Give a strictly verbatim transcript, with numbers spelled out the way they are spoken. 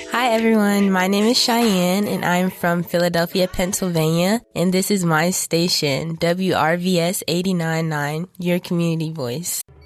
Hi everyone, my name is Cheyenne and I'm from Philadelphia, Pennsylvania, and this is my station, W R V S eighty-nine point nine, your community voice.